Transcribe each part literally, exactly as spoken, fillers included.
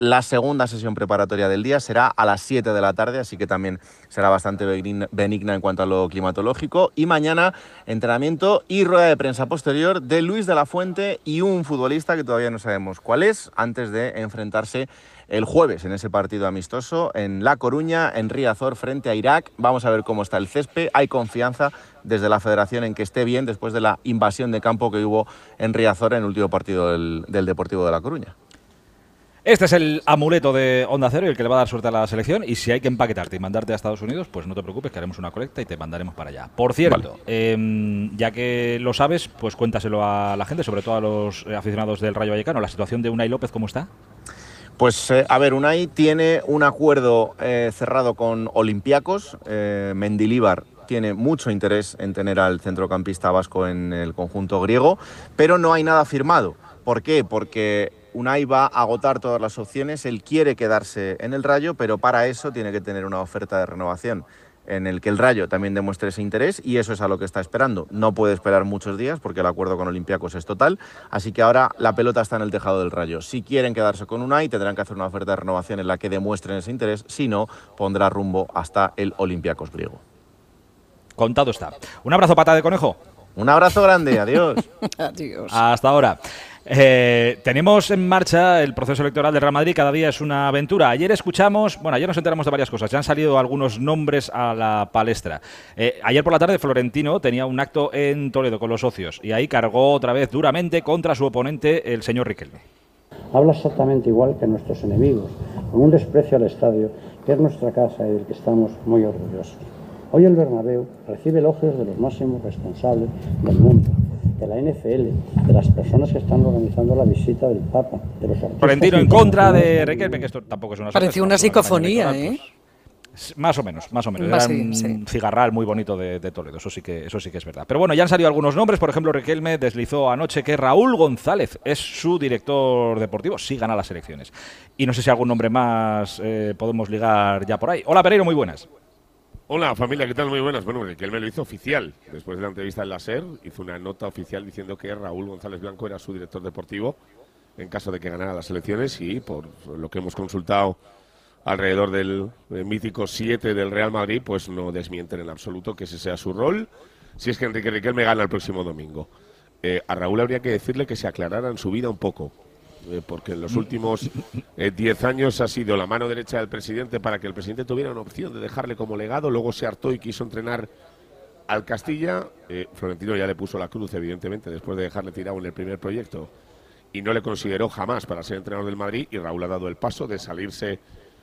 La segunda sesión preparatoria del día será a las siete de la tarde, así que también será bastante benigna en cuanto a lo climatológico. Y mañana, entrenamiento y rueda de prensa posterior de Luis de la Fuente y un futbolista que todavía no sabemos cuál es, antes de enfrentarse el jueves en ese partido amistoso en La Coruña, en Riazor, frente a Irak. Vamos a ver cómo está el césped. Hay confianza desde la federación en que esté bien después de la invasión de campo que hubo en Riazor en el último partido del, del Deportivo de La Coruña. Este es el amuleto de Onda Cero y el que le va a dar suerte a la selección. Y si hay que empaquetarte y mandarte a Estados Unidos, pues no te preocupes, que haremos una colecta y te mandaremos para allá. Por cierto, vale. eh, ya que lo sabes, pues cuéntaselo a la gente, sobre todo a los aficionados del Rayo Vallecano. ¿La situación de Unai López cómo está? Pues, eh, a ver, Unai tiene un acuerdo eh, cerrado con Olympiacos. Eh, Mendilibar tiene mucho interés en tener al centrocampista vasco en el conjunto griego, pero no hay nada firmado. ¿Por qué? Porque Unai va a agotar todas las opciones, él quiere quedarse en el Rayo, pero para eso tiene que tener una oferta de renovación en el que el Rayo también demuestre ese interés, y eso es a lo que está esperando. No puede esperar muchos días porque el acuerdo con Olympiacos es total, así que ahora la pelota está en el tejado del Rayo. Si quieren quedarse con Unai, tendrán que hacer una oferta de renovación en la que demuestren ese interés, si no, pondrá rumbo hasta el Olympiacos griego. Contado está. Un abrazo, pata de conejo. Un abrazo grande, adiós. Adiós. Hasta ahora. Eh, tenemos en marcha el proceso electoral del Real Madrid, cada día es una aventura. Ayer escuchamos, bueno, ayer nos enteramos de varias cosas, ya han salido algunos nombres a la palestra. Eh, ayer por la tarde Florentino tenía un acto en Toledo con los socios y ahí cargó otra vez duramente contra su oponente, el señor Riquelme. Habla exactamente igual que nuestros enemigos, con un desprecio al estadio, que es nuestra casa y del que estamos muy orgullosos. Hoy el Bernabéu recibe elogios de los máximos responsables del mundo, de la N F L, de las personas que están organizando la visita del Papa, de los artistas... Florentino en contra de Riquelme, que esto tampoco es una... Pareció una psicofonía, ¿eh? Pues, más o menos, más o menos. Más Era un sí. cigarral muy bonito de, de Toledo, eso sí, que, eso sí que es verdad. Pero bueno, ya han salido algunos nombres, por ejemplo, Riquelme deslizó anoche que Raúl González es su director deportivo, sí gana las elecciones. Y no sé si algún nombre más eh, podemos ligar ya por ahí. Hola, Pereiro, muy buenas. Hola familia, ¿qué tal? Muy buenas. Bueno, Riquelme lo hizo oficial. Después de la entrevista en la SER, hizo una nota oficial diciendo que Raúl González Blanco era su director deportivo en caso de que ganara las elecciones, y por lo que hemos consultado alrededor del, del mítico siete del Real Madrid, pues no desmienten en absoluto que ese sea su rol, si es que Enrique Riquelme gana el próximo domingo. Eh, a Raúl habría que decirle que se aclarara en su vida un poco, eh, porque en los últimos diez eh, años ha sido la mano derecha del presidente para que el presidente tuviera una opción de dejarle como legado, luego se hartó y quiso entrenar al Castilla. eh, Florentino ya le puso la cruz, evidentemente, después de dejarle tirado en el primer proyecto, y no le consideró jamás para ser entrenador del Madrid, y Raúl ha dado el paso de salirse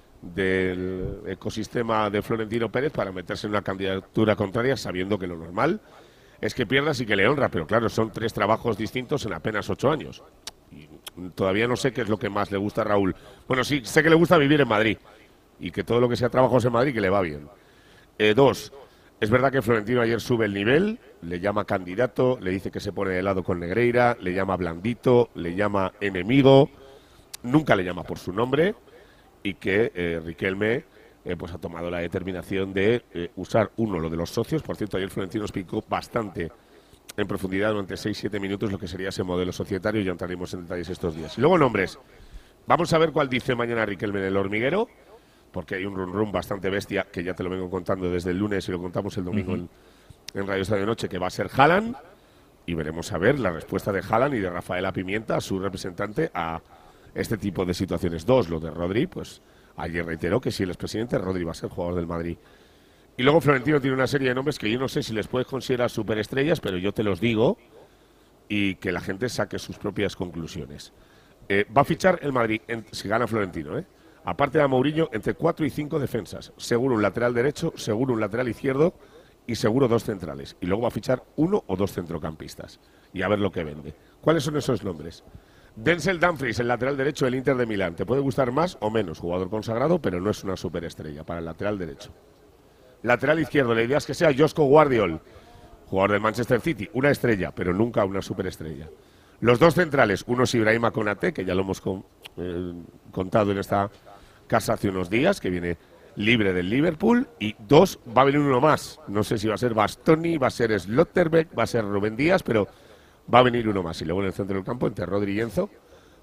del ecosistema de Florentino Pérez para meterse en una candidatura contraria, sabiendo que lo normal es que pierdas y que le honra, pero claro, son tres trabajos distintos en apenas ocho años. Y todavía no sé qué es lo que más le gusta a Raúl. Bueno, sí, sé que le gusta vivir en Madrid y que todo lo que sea trabajos en Madrid que le va bien. Eh, dos, es verdad que Florentino ayer sube el nivel, le llama candidato, le dice que se pone de lado con Negreira, le llama blandito, le llama enemigo, nunca le llama por su nombre, y que eh, Riquelme eh, pues ha tomado la determinación de eh, usar uno, lo de los socios. Por cierto, ayer Florentino explicó bastante en profundidad durante seis siete minutos lo que sería ese modelo societario, y ya entraremos en detalles estos días. Y luego nombres. Vamos a ver cuál dice mañana Riquelme en el hormiguero, porque hay un run run bastante bestia, que ya te lo vengo contando desde el lunes y lo contamos el domingo uh-huh. en, en Radio Estadio Noche, que va a ser Haaland, y veremos a ver la respuesta de Haaland y de Rafaela Pimienta, su representante, a este tipo de situaciones. Dos, lo de Rodri, pues ayer reiteró que si él es presidente, Rodri va a ser jugador del Madrid. Y luego Florentino tiene una serie de nombres que yo no sé si les puedes considerar superestrellas, pero yo te los digo y que la gente saque sus propias conclusiones. Eh, va a fichar el Madrid, en, si gana Florentino, ¿eh? aparte de Mourinho, entre cuatro y cinco defensas. Seguro un lateral derecho, seguro un lateral izquierdo y seguro dos centrales. Y luego va a fichar uno o dos centrocampistas. Y a ver lo que vende. ¿Cuáles son esos nombres? Denzel Dumfries, el lateral derecho del Inter de Milán. Te puede gustar más o menos, jugador consagrado, pero no es una superestrella para el lateral derecho. Lateral izquierdo, la idea es que sea Josko Guardiol, jugador del Manchester City, una estrella, pero nunca una superestrella. Los dos centrales, uno es Ibrahima Konate, que ya lo hemos con, eh, contado en esta casa hace unos días, que viene libre del Liverpool, y dos, va a venir uno más. No sé si va a ser Bastoni, va a ser Slotterbeck, va a ser Rubén Díaz, pero va a venir uno más. Y luego en el centro del campo, entre Rodri y Enzo,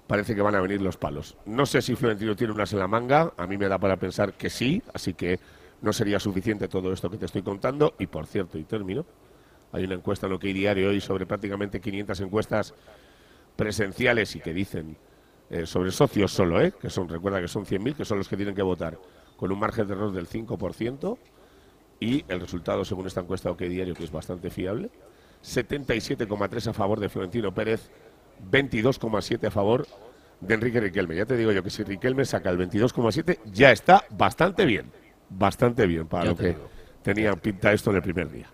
parece que van a venir los palos. No sé si Florentino tiene unas en la manga, a mí me da para pensar que sí, así que no sería suficiente todo esto que te estoy contando. Y por cierto, y termino, hay una encuesta en OK Diario hoy sobre prácticamente quinientas encuestas presenciales y que dicen eh, sobre socios solo, ¿eh? que son, recuerda que son cien mil, que son los que tienen que votar, con un margen de error del cinco por ciento, y el resultado, según esta encuesta OK Diario, que es bastante fiable, setenta y siete coma tres a favor de Florentino Pérez, veintidós coma siete a favor de Enrique Riquelme. Ya te digo yo que si Riquelme saca el veintidós coma siete, ya está bastante bien, bastante bien para ya lo que digo. Tenía pinta esto en el primer día.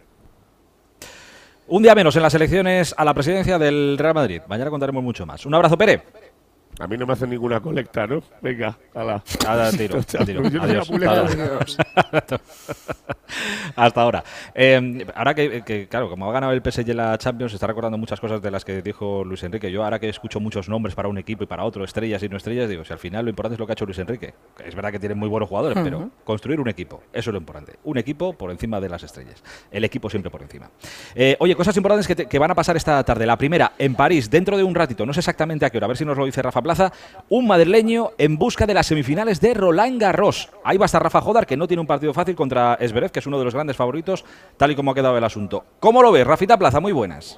Un día menos en las elecciones a la presidencia del Real Madrid. Mañana contaremos mucho más. Un abrazo, Pere. A mí no me hacen ninguna colecta, ¿no? Venga, ala. Ala, tiro, tiro. Adiós. Adiós. Hasta ahora. Eh, ahora que, que, claro, como ha ganado el P S G la Champions, se está recordando muchas cosas de las que dijo Luis Enrique. Yo ahora que escucho muchos nombres para un equipo y para otro, estrellas y no estrellas, digo, si al final lo importante es lo que ha hecho Luis Enrique. Es verdad que tienen muy buenos jugadores, uh-huh. pero construir un equipo, eso es lo importante. Un equipo por encima de las estrellas. El equipo siempre por encima. Eh, oye, cosas importantes que, te, que van a pasar esta tarde. La primera, en París, dentro de un ratito, no sé exactamente a qué hora, a ver si nos lo dice Rafa Plaza, un madrileño en busca de las semifinales de Roland Garros. Ahí va a estar Rafa Jodar, que no tiene un partido fácil contra Zverev, que es uno de los grandes favoritos, tal y como ha quedado el asunto. ¿Cómo lo ves, Rafita Plaza? Muy buenas.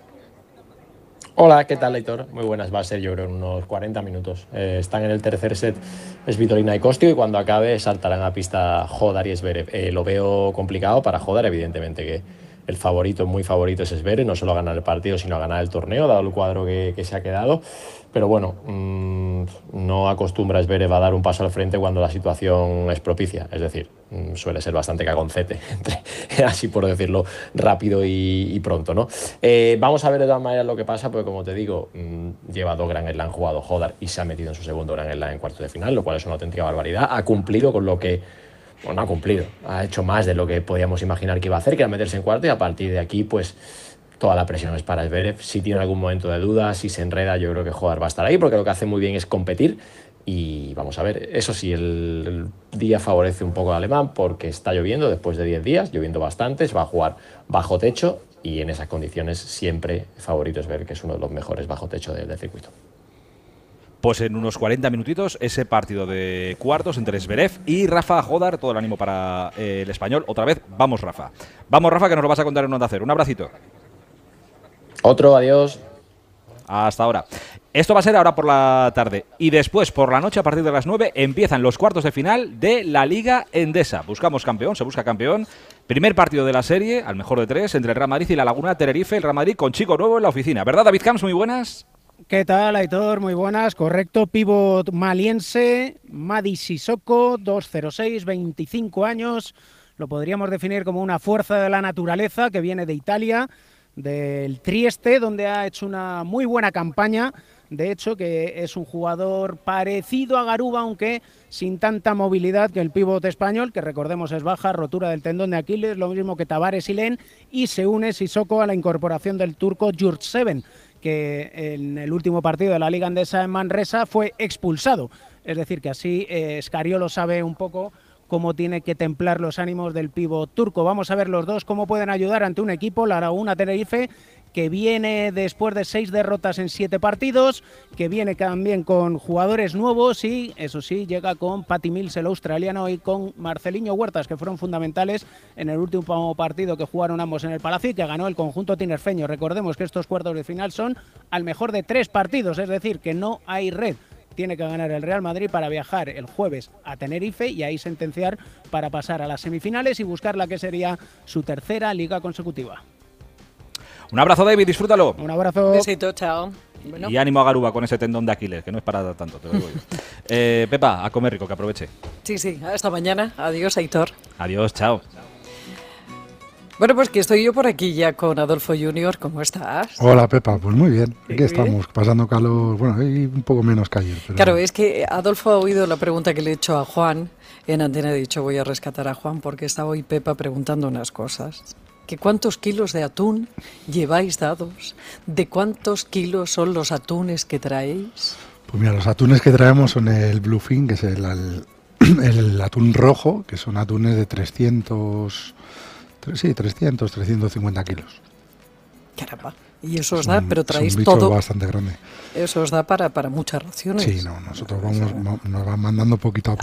Hola, ¿qué tal, Aitor? Muy buenas, va a ser yo creo en unos cuarenta minutos. Eh, están en el tercer set Svitolina y Kostyo y cuando acabe saltarán a pista Jodar y Zverev. Eh, lo veo complicado para Jodar, evidentemente que el favorito, muy favorito es Zverev, no solo a ganar el partido, sino a ganar el torneo, dado el cuadro que, que se ha quedado. Pero bueno, mmm, no acostumbra Zverev a dar un paso al frente cuando la situación es propicia. Es decir, mmm, suele ser bastante cagoncete, así por decirlo rápido y, y pronto, ¿no? Eh, vamos a ver de todas maneras lo que pasa, porque como te digo, mmm, lleva dos Grand Slam jugado Jodar y se ha metido en su segundo Grand Slam en cuartos de final, lo cual es una auténtica barbaridad. Ha cumplido con lo que... Bueno, no ha cumplido, ha hecho más de lo que podíamos imaginar que iba a hacer, que era meterse en cuarto, y a partir de aquí, pues... toda la presión es para Zverev. Si tiene algún momento de duda, si se enreda, yo creo que Jodar va a estar ahí, porque lo que hace muy bien es competir. Y vamos a ver, eso sí, el, el día favorece un poco al alemán porque está lloviendo después de diez días, lloviendo bastante, se va a jugar bajo techo y en esas condiciones siempre favorito es ver que es uno de los mejores bajo techo del, del circuito. Pues en unos cuarenta minutitos ese partido de cuartos entre Zverev y Rafa Jodar, todo el ánimo para eh, el español. Otra vez, vamos Rafa. Vamos Rafa, que nos lo vas a contar en Onda Cero. Un abracito. Otro, adiós. Hasta ahora. Esto va a ser ahora por la tarde. Y después, por la noche, a partir de las nueve, empiezan los cuartos de final de la Liga Endesa. Buscamos campeón, se busca campeón. Primer partido de la serie, al mejor de tres, entre el Real Madrid y la Laguna Tenerife. El Real Madrid con chico nuevo en la oficina. ¿Verdad, David Camps? Muy buenas. ¿Qué tal, Aitor? Muy buenas. Correcto. Pívot maliense, Madi Sissoko, dos cero seis, veinticinco años. Lo podríamos definir como una fuerza de la naturaleza que viene de Italia, del Trieste, donde ha hecho una muy buena campaña. De hecho, que es un jugador parecido a Garuba, aunque sin tanta movilidad que el pívot español, que recordemos es baja, rotura del tendón de Aquiles, lo mismo que Tavares y Len, y se une Sissoko a la incorporación del turco Yurtseven, que en el último partido de la Liga Endesa en Manresa fue expulsado. Es decir, que así eh, Scariolo sabe un poco cómo tiene que templar los ánimos del pívot turco. Vamos a ver los dos cómo pueden ayudar ante un equipo, la Laguna Tenerife, que viene después de seis derrotas en siete partidos, que viene también con jugadores nuevos y, eso sí, llega con Patty Mills, el australiano, y con Marceliño Huertas, que fueron fundamentales en el último partido que jugaron ambos en el Palacio y que ganó el conjunto tinerfeño. Recordemos que estos cuartos de final son al mejor de tres partidos, es decir, que no hay red. Tiene que ganar el Real Madrid para viajar el jueves a Tenerife y ahí sentenciar para pasar a las semifinales y buscar la que sería su tercera liga consecutiva. Un abrazo, David, disfrútalo. Un abrazo. Besito, chao. Bueno. Y ánimo a Garuba con ese tendón de Aquiles, que no es para tanto, te lo digo yo. eh, Pepa, a comer rico, que aproveche. Sí, sí, hasta mañana. Adiós, Aitor. Adiós, chao. Bueno, pues que estoy yo por aquí ya con Adolfo Junior. ¿Cómo estás? Hola, Pepa. Pues muy bien. Qué Aquí bien. estamos, pasando calor. Bueno, hay un poco menos que ayer. Pero... Claro, es que Adolfo ha oído la pregunta que le he hecho a Juan. En antena he dicho, voy a rescatar a Juan porque está hoy Pepa preguntando unas cosas. ¿Que cuántos kilos de atún lleváis dados? ¿De cuántos kilos son los atunes que traéis? Pues mira, los atunes que traemos son el Bluefin, que es el, el, el atún rojo, que son atunes de trescientos... Sí, trescientos, trescientos cincuenta kilos. Caramba. Y eso os Es da, un- pero es un traéis bicho todo. bastante grande. Eso os da para, para muchas raciones. Sí, no, nosotros vamos, va- nos van mandando poquito a A